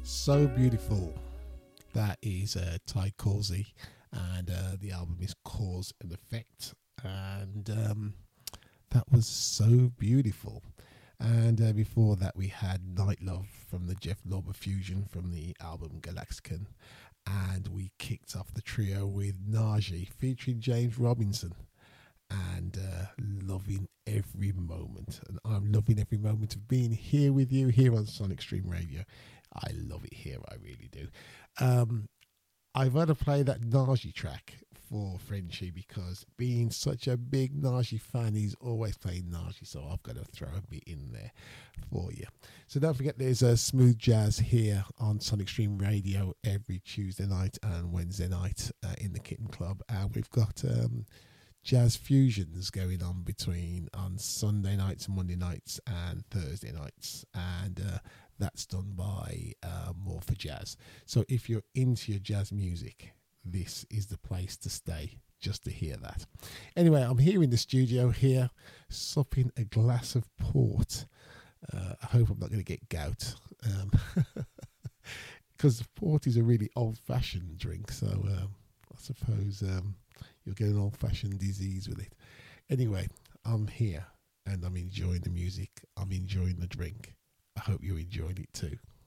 So beautiful. That is Ty Causey, and the album is Cause and Effect, and that was so beautiful. And before that, we had Night Love from the Jeff Lorber Fusion from the album Galaxican, and we kicked off the trio with Naji featuring James Robinson. And loving every moment, and I'm loving every moment of being here with you here on Sonic Stream Radio. I love it here, I really do. I've had to play that Naji track for Frenchy because being such a big Naji fan, he's always playing Naji, so I've got to throw a bit in there for you. So don't forget, there's a smooth jazz here on Sonic Stream Radio every Tuesday night and Wednesday night in the Kitten Club, and we've got jazz fusions going on between on Sunday nights, Monday nights, and Thursday nights, and that's done by More for Jazz. So if you're into your jazz music, this is the place to stay just to hear that. Anyway, I'm here in the studio here, supping a glass of port. I hope I'm not going to get gout, because port is a really old-fashioned drink, so I suppose you'll get an old-fashioned disease with it. Anyway, I'm here and I'm enjoying the music. I'm enjoying the drink. I hope you're enjoying it too.